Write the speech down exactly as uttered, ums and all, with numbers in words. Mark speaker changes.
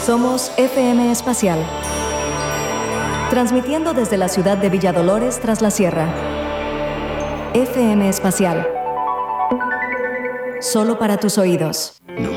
Speaker 1: Somos F M Espacial, transmitiendo desde la ciudad de Villa Dolores tras la sierra. F M Espacial, solo para tus oídos.
Speaker 2: No